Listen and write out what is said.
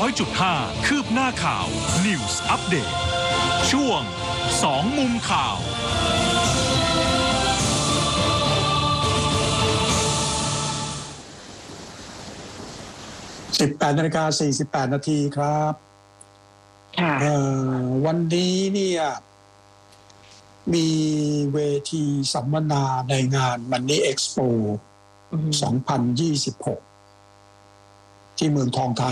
100.5 คืบหน้าข่าว News Update ช่วง2มุมข่าว 18:48 น.ครับวันนี้เนี่ยมีเวทีสัมมนาในงาน Money Expo 2026 ที่เมืองทองธา